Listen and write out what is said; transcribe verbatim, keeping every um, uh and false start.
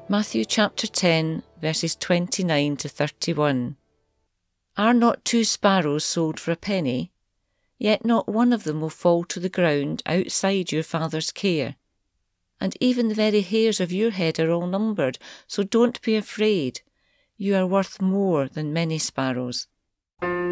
Matthew chapter ten, verses twenty-nine to thirty-one. Are not two sparrows sold for a penny? Yet not one of them will fall to the ground outside your Father's care. And even the very hairs of your head are all numbered, so don't be afraid. You are worth more than many sparrows.